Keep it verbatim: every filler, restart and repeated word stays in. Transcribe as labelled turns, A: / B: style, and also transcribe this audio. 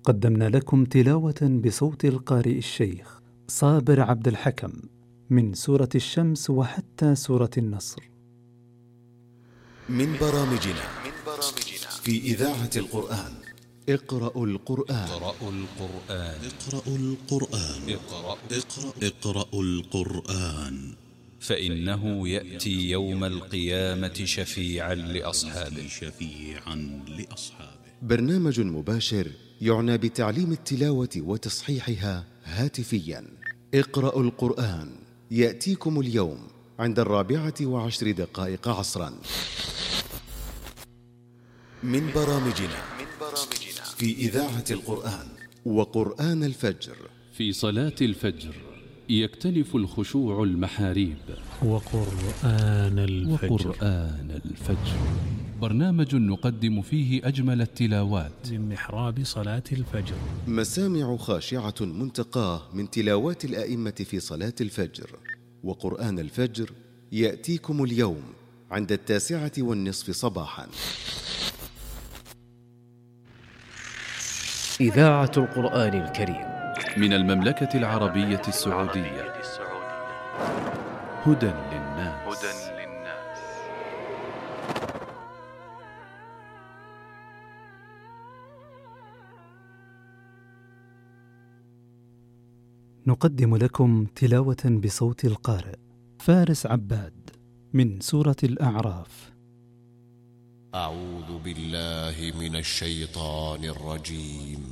A: قدمنا لكم تلاوة بصوت القارئ الشيخ صابر عبد الحكم من سورة الشمس وحتى سورة النصر.
B: من برامجنا في إذاعة القرآن. اقرأوا القرآن.
C: اقرأوا القرآن.
D: اقرأوا القرآن.
C: اقرأ
D: اقرأ اقرأوا القرآن،
C: فإنه يأتي يوم القيامة شفيعا لأصحابه.
D: شفيعا لأصحابه.
B: برنامج مباشر يعنى بتعليم التلاوة وتصحيحها هاتفيا. اقرأوا القرآن يأتيكم اليوم عند الرابعة وعشر دقائق عصرا. من برامجنا في إذاعة القرآن. وقرآن الفجر.
E: في صلاة الفجر يختلف الخشوع المحاريب.
F: وقرآن الفجر.
E: وقرآن الفجر برنامج نقدم فيه أجمل التلاوات
F: من محراب صلاة الفجر.
B: مسامع خاشعة منتقاه من تلاوات الآئمة في صلاة الفجر. وقرآن الفجر يأتيكم اليوم عند التاسعة والنصف صباحا.
G: إذاعة القرآن الكريم
E: من المملكة العربية السعودية. هدى للناس.
A: نقدم لكم تلاوة بصوت القارئ فارس عباد من سورة الأعراف.
H: أعوذ بالله من الشيطان الرجيم.